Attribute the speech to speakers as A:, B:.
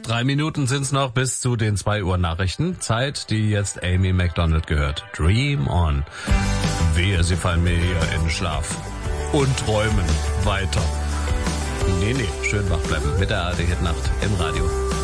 A: 3 Minuten sind's noch bis zu den 2 Uhr Nachrichten. Zeit, die jetzt Amy Macdonald gehört. Dream on. Wehe, sie fallen mir hier in den Schlaf. Und träumen weiter. Nee, schön wach bleiben mit der ARD Hit Nacht im Radio.